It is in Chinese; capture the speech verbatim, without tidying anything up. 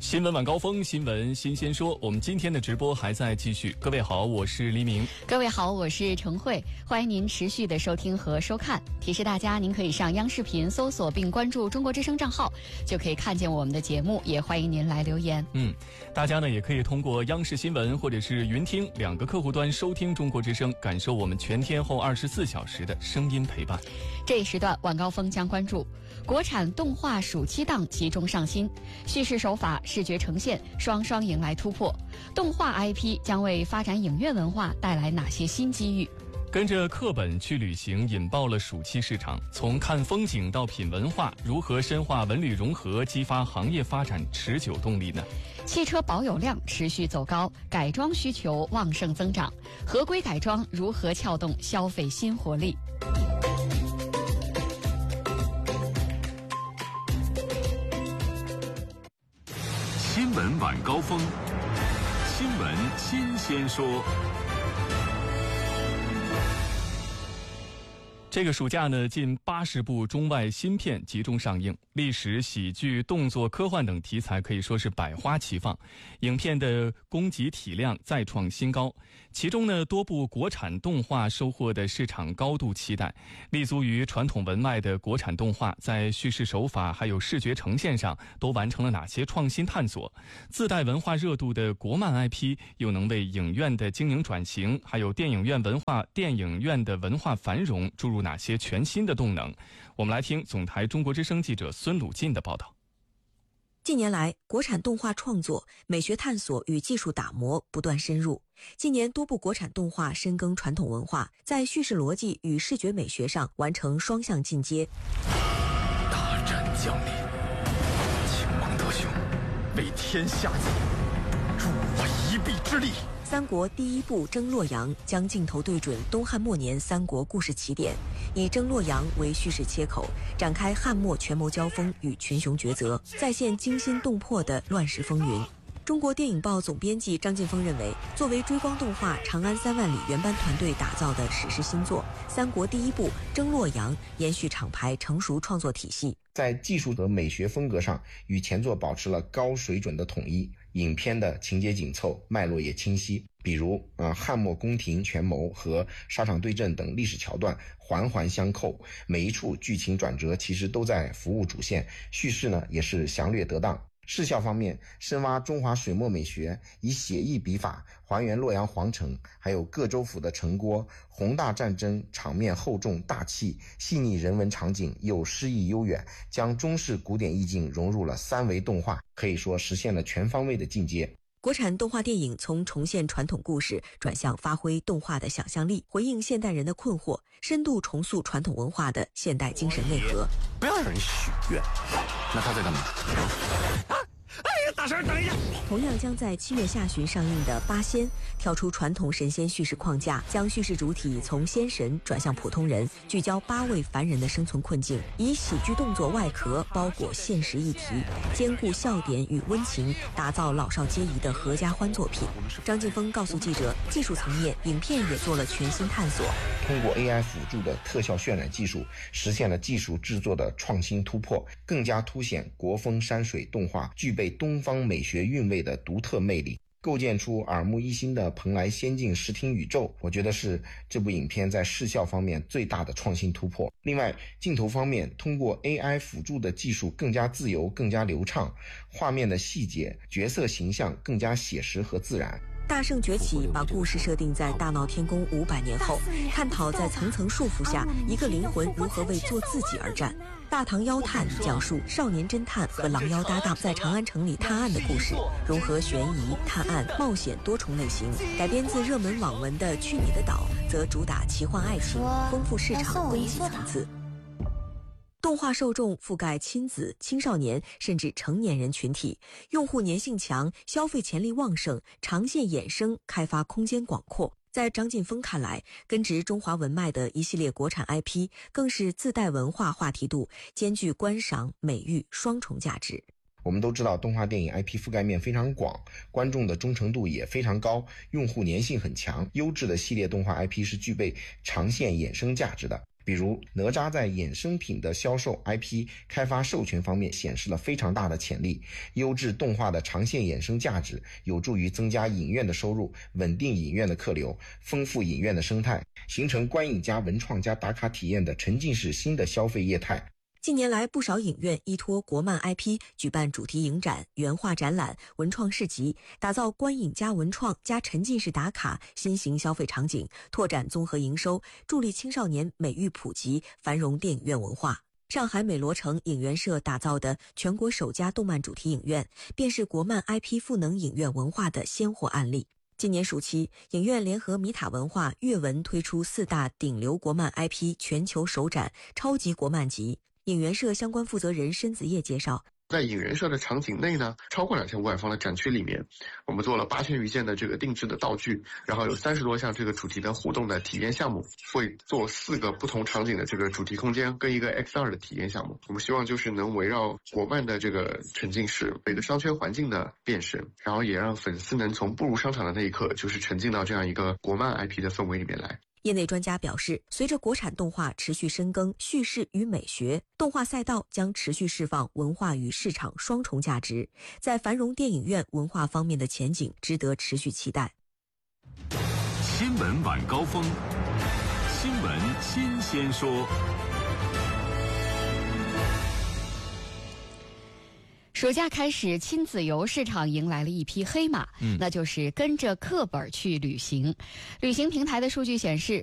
新闻晚高峰，新闻新鲜说。我们今天的直播还在继续。各位好，我是黎明。 各位好，我是程慧。欢迎您持续的收听和收看。提示大家，您可以上央视频搜索并关注中国之声账号，就可以看见我们的节目。也欢迎您来留言。 嗯，大家呢也可以通过央视新闻或者是云听两个客户端收听中国之声，感受我们全天候二十四小时的声音陪伴。 这一时段晚高峰将关注国产动画暑期档集中上新，叙事手法、视觉呈现双双迎来突破，动画 I P 将为发展影院文化带来哪些新机遇？ 跟着课本去旅行，引爆了暑期市场。从看风景到品文化，如何深化文旅融合，激发行业发展持久动力呢？ 汽车保有量持续走高，改装需求旺盛增长，合规改装如何撬动消费新活力？ 新闻晚高峰，新闻新鲜说。 这个暑假呢，近八十部中外新片集中上映，历史、喜剧、动作、科幻等题材可以说是百花齐放，影片的供给体量再创新高。其中呢，多部国产动画收获的市场高度期待。立足于传统文脉的国产动画，在叙事手法还有视觉呈现上都完成了哪些创新探索？自带文化热度的国漫 I P 又能为影院的经营转型，还有电影院文化、电影院的文化繁荣注入哪些全新的动能？我们来听总台中国之声记者孙鲁进的报道。 近年来，国产动画创作、美学探索与技术打磨不断深入。近年多部国产动画深耕传统文化，在叙事逻辑与视觉美学上完成双向进阶。 大战将临，请蒙德兄为天下计，助我一臂之力。 三国第一部征洛阳将镜头对准东汉末年三国故事起点，以征洛阳为叙事切口，展开汉末权谋交锋与群雄抉择，再现惊心动魄的乱世风云。中国电影报总编辑张晋峰认为，作为追光动画《长安三万里》原班团队打造的史诗新作，三国第一部征洛阳延续厂牌成熟创作体系， 在技术和美学风格上与前作保持了高水准的统一，影片的情节紧凑，脉络也清晰。比如呃，汉末宫廷权谋和沙场对阵等历史桥段环环相扣，每一处剧情转折其实都在服务主线，叙事呢也是详略得当。视效方面，深挖中华水墨美学，以写意笔法还原洛阳皇城，还有各州府的城郭，宏大战争场面厚重大气，细腻人文场景又诗意悠远，将中式古典意境融入了三维动画，可以说实现了全方位的进阶。 国产动画电影从重现传统故事转向发挥动画的想象力，回应现代人的困惑，深度重塑传统文化的现代精神内核。 不要让人许愿，那他在干嘛？啊！哎呀，大婶，等一下！ 同样将在七月下旬上映的《八仙》，跳出传统神仙叙事框架，将叙事主体从仙神转向普通人，聚焦八位凡人的生存困境，以喜剧动作外壳包裹现实议题，兼顾笑点与温情，打造老少皆宜的合家欢作品。张晋峰告诉记者，技术层面，影片也做了全新探索， 通过 A I 辅助的特效渲染技术，实现了技术制作的创新突破，更加凸显国风山水动画具备东方美学韵味的独特魅力，构建出耳目一新的蓬莱仙境视听宇宙。我觉得是这部影片在视效方面最大的创新突破。另外，镜头方面，通过 A I 辅助的技术更加自由，更加流畅，画面的细节、角色形象更加写实和自然。 大圣崛起把故事设定在大闹天宫五百年后，探讨在层层束缚下，一个灵魂如何为做自己而战。大唐妖探讲述少年侦探和狼妖搭档在长安城里探案的故事，融合悬疑、探案、冒险多重类型。改编自热门网文的《去你的岛》则主打奇幻爱情，丰富市场危机层次。动画受众覆盖亲子、青少年甚至成年人群体，用户粘性强，消费潜力旺盛，长线衍生开发空间广阔。在张晋峰看来，根植中华文脉的一系列国产 I P 更是自带文化话题度，兼具观赏、美育双重价值。 我们都知道动画电影 I P 覆盖面非常广，观众的忠诚度也非常高，用户粘性很强，优质的系列动画 I P 是具备长线衍生价值的。 比如哪吒在衍生品的销售、I P 开发、授权方面显示了非常大的潜力，优质动画的长线衍生价值有助于增加影院的收入，稳定影院的客流，丰富影院的生态，形成观影加文创加打卡体验的沉浸式新的消费业态。 近年来，不少影院依托国漫 I P 举办主题影展、原画展览、文创市集，打造观影加文创加沉浸式打卡新型消费场景，拓展综合营收，助力青少年美育普及，繁荣电影院文化。上海美罗城影园社打造的全国首家动漫主题影院，便是国漫 I P 赋能影院文化的鲜活案例。今年暑期，影院联合米塔文化、阅文推出四大顶流国漫 I P 全球首展超级国漫集。影园社相关负责人申子叶介绍， 在影园社的场景内呢，超过两千五百方的展区里面，我们做了八千余件的这个定制的道具，然后有三十多项这个主题的互动的体验项目，会做四个不同场景的这个主题空间跟一个 X 二 的体验项目。我们希望就是能围绕国漫的这个沉浸式每个商圈环境的辨识，然后也让粉丝能从步入商场的那一刻，就是沉浸到这样一个国漫 I P 的氛围里面来。 业内专家表示，随着国产动画持续深耕叙事与美学，动画赛道将持续释放文化与市场双重价值，在繁荣电影院文化方面的前景值得持续期待。 新闻晚高峰，新闻新鲜说。 暑假开始，亲子游市场迎来了一匹黑马，嗯、那就是跟着课本去旅行。旅行平台的数据显示，